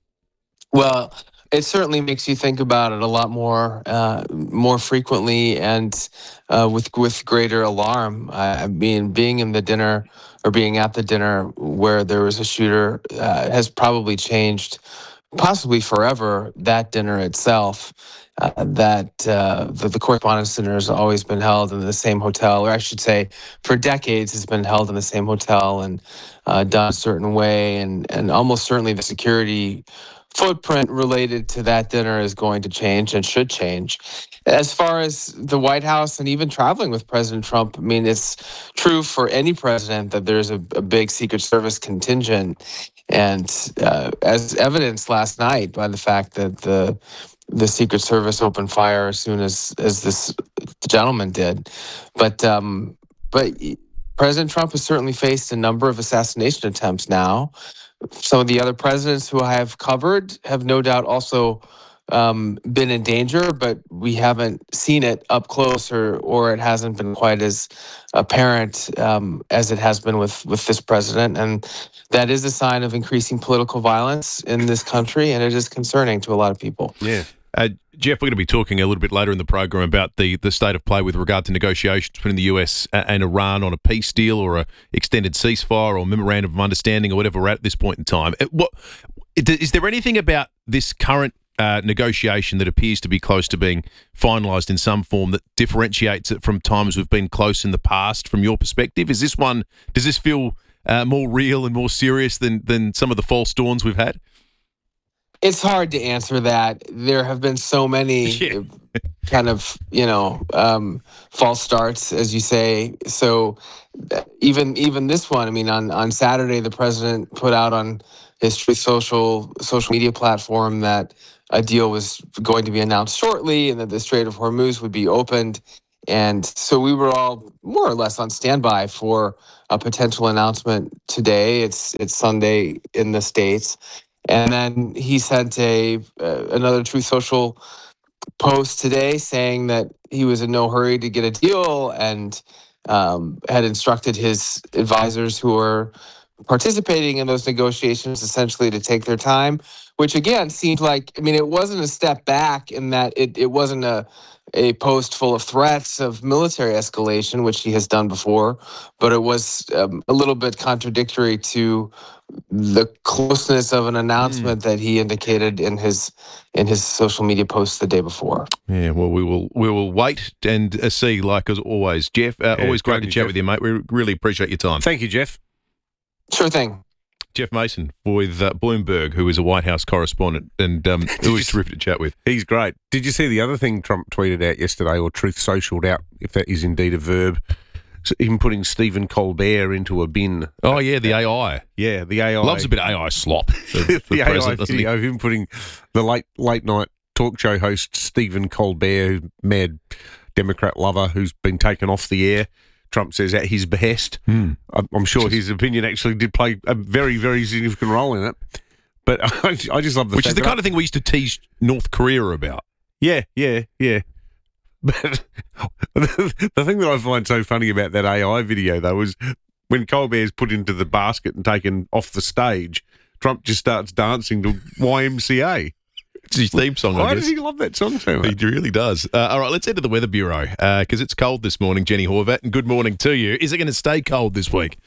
Well, it certainly makes you think about it a lot more, uh, more frequently, and uh, with with greater alarm. I, I mean, being in the dinner or being at the dinner where there was a shooter uh, has probably changed, possibly forever, that dinner itself. Uh, that uh, the, the Correspondents' Dinner has always been held in the same hotel, or I should say, for decades has been held in the same hotel and uh, done a certain way, and and almost certainly the security footprint related to that dinner is going to change and should change. As far as the White House and even traveling with President Trump, I mean, it's true for any president that there's a, a big Secret Service contingent. And uh, as evidenced last night by the fact that the the Secret Service opened fire as soon as, as this gentleman did. But um, but President Trump has certainly faced a number of assassination attempts now. Some of the other presidents who I have covered have no doubt also um, been in danger, but we haven't seen it up close, or or it hasn't been quite as apparent um, as it has been with, with this president. And that is a sign of increasing political violence in this country, and it is concerning to a lot of people. Yeah. Uh, Jeff, we're going to be talking a little bit later in the program about the, the state of play with regard to negotiations between the U S and Iran on a peace deal or a extended ceasefire or memorandum of understanding or whatever we're at this point in time. What is there anything about this current uh, negotiation that appears to be close to being finalised in some form that differentiates it from times we've been close in the past from your perspective? Is this one, does this feel uh, more real and more serious than, than some of the false dawns we've had? It's hard to answer that. There have been so many yeah. kind of, you know, um, false starts, as you say. So even even this one, I mean, on, on Saturday, the president put out on his Truth Social social media platform that a deal was going to be announced shortly and that the Strait of Hormuz would be opened. And so we were all more or less on standby for a potential announcement today. It's it's Sunday in the States. And then he sent a uh, another Truth Social post today saying that he was in no hurry to get a deal and um, had instructed his advisors who were participating in those negotiations essentially to take their time, which again seemed like, I mean, it wasn't a step back in that it, it wasn't a, a post full of threats of military escalation, which he has done before, but it was um, a little bit contradictory to the closeness of an announcement mm. that he indicated in his in his social media post the day before. Yeah, well, we will we will wait and uh, see, like as always. Jeff, uh, yeah, always great to chat Jeff. with you, mate. We really appreciate your time. Thank you, Jeff. Sure thing. Jeff Mason with uh, Bloomberg, who is a White House correspondent and um, always terrific to chat with. He's great. Did you see the other thing Trump tweeted out yesterday, or Truth Socialed out, if that is indeed a verb? So him putting Stephen Colbert into a bin. Oh, yeah, the A I. Yeah, the A I. Loves a bit of A I slop. The, the, the A I video of him putting the late late night talk show host Stephen Colbert, mad Democrat lover who's been taken off the air, Trump says at his behest. Hmm. I'm sure his opinion actually did play a very, very significant role in it. But I, I just love the Which fact is the that kind I, of thing we used to tease North Korea about. Yeah, yeah, yeah. But the thing that I find so funny about that A I video, though, is when Colbert's put into the basket and taken off the stage, Trump just starts dancing to Y M C A. It's his theme song, I Why guess. does he love that song so much? He really does. Uh, all right, let's head to the Weather Bureau because uh, it's cold this morning, Jenny Horvat, and good morning to you. Is it going to stay cold this week?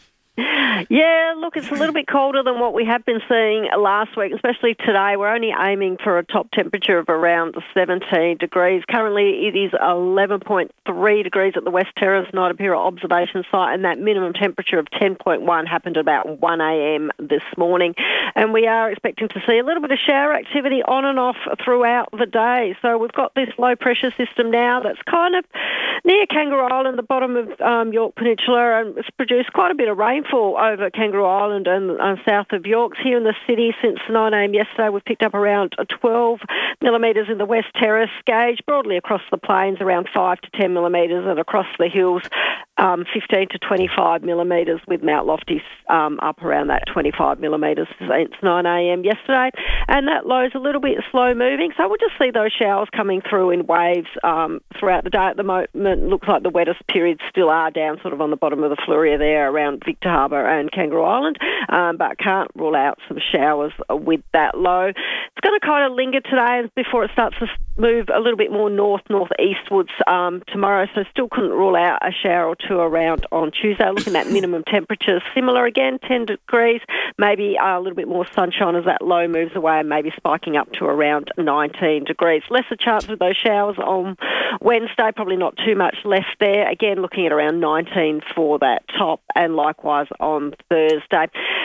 Yeah, look, it's a little bit colder than what we have been seeing last week, especially today. We're only aiming for a top temperature of around seventeen degrees. Currently, it is eleven point three degrees at the West Terrace Night Apira observation site, and that minimum temperature of ten point one happened at about one a.m. this morning. And we are expecting to see a little bit of shower activity on and off throughout the day. So we've got this low-pressure system now that's kind of near Kangaroo Island, the bottom of um, York Peninsula, and it's produced quite a bit of rainfall over Kangaroo Island and uh, south of Yorks. Here in the city, since nine a.m. yesterday, we've picked up around twelve millimetres in the West Terrace gauge, broadly across the plains around five to ten millimetres, and across the hills um, fifteen to twenty-five millimetres, with Mount Lofty um, up around that twenty-five millimetres since nine a.m. yesterday. And that low's a little bit slow moving, so we'll just see those showers coming through in waves um, throughout the day. At the moment, looks like the wettest periods still are down sort of on the bottom of the Fluria there around Victor Harbour and Kangaroo Island, um, but can't rule out some showers with that low. It's going to kind of linger today before it starts to move a little bit more north, north-eastwards um, tomorrow, so still couldn't rule out a shower or two around on Tuesday. Looking at minimum temperatures, similar again, ten degrees, maybe a little bit more sunshine as that low moves away, and maybe spiking up to around nineteen degrees. Lesser chance with those showers on Wednesday, probably not too much left there. Again, looking at around nineteen for that top, and likewise on Thursday.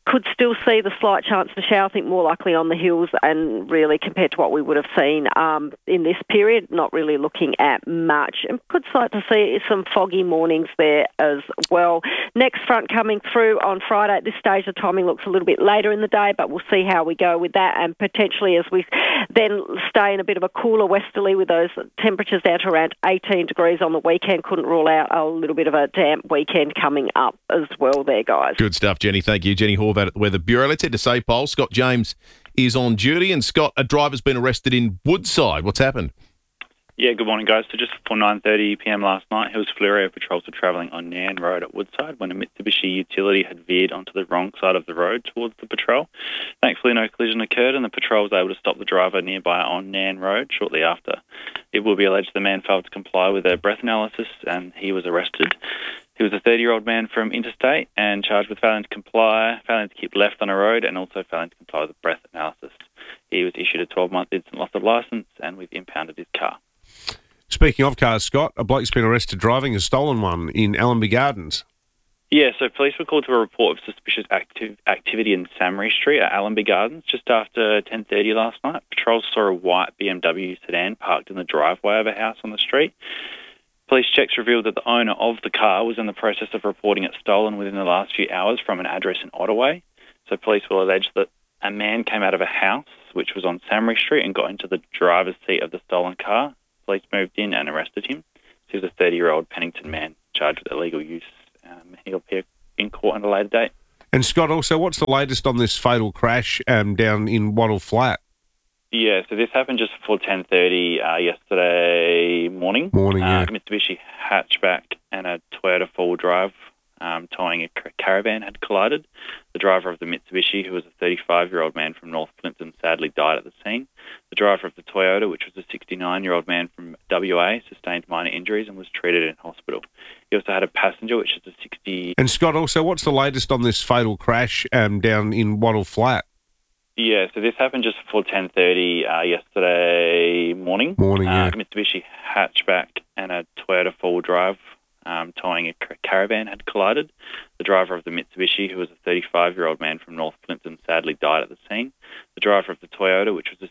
could still see the slight chance for shower, I think more likely on the hills, and really compared to what we would have seen um, in this period, not really looking at much. And could start to see some foggy mornings there as well. Next front coming through on Friday. At this stage, the timing looks a little bit later in the day, but we'll see how we go with that. And potentially as we then stay in a bit of a cooler westerly with those temperatures down to around eighteen degrees on the weekend, couldn't rule out a little bit of a damp weekend coming up as well there, guys. Good stuff, Jenny. Thank you. Jenny Horvath at the Weather Bureau. Let's head to Sapole. Scott James is on duty. And Scott, a driver's been arrested in Woodside. What's happened? Yeah, good morning, guys. So just before nine thirty p m last night, Hills Fleurieu patrols were travelling on Nan Road at Woodside when a Mitsubishi utility had veered onto the wrong side of the road towards the patrol. Thankfully, no collision occurred and the patrol was able to stop the driver nearby on Nan Road shortly after. It will be alleged the man failed to comply with a breath analysis and he was arrested. He was a thirty-year-old man from Interstate and charged with failing to comply, failing to keep left on a road and also failing to comply with a breath analysis. He was issued a twelve-month instant loss of licence and we've impounded his car. Speaking of cars, Scott, a bloke's been arrested driving a stolen one in Allenby Gardens. Yeah, so police were called to a report of suspicious active activity in Samry Street at Allenby Gardens just after ten thirty last night. Patrols saw a white B M W sedan parked in the driveway of a house on the street. Police checks revealed that the owner of the car was in the process of reporting it stolen within the last few hours from an address in Ottaway. So police will allege that a man came out of a house which was on Samry Street and got into the driver's seat of the stolen car. Police moved in and arrested him. He was a thirty-year-old Pennington man charged with illegal use. Um, he'll appear in court at a later date. And Scott, also, what's the latest on this fatal crash um, down in Wattle Flat? Yeah, so this happened just before ten thirty uh, yesterday morning. Morning, yeah. Uh, Mitsubishi hatchback and a Toyota four-wheel drive um, towing a car- caravan had collided. The driver of the Mitsubishi, who was a thirty-five-year-old man from North Plympton, sadly died at the scene. The driver of the Toyota, which was a sixty-nine-year-old man from W A, sustained minor injuries and was treated in hospital. He also had a passenger, which is a sixty... And Scott, also, what's the latest on this fatal crash um, down in Wattle Flat? Yeah, so this happened just before ten thirty uh, yesterday morning. Morning, yeah. Uh, Mitsubishi hatchback and a Toyota four-wheel drive um, towing a car- caravan had collided. The driver of the Mitsubishi, who was a thirty-five-year-old man from North Plympton, sadly died at the scene. The driver of the Toyota, which was a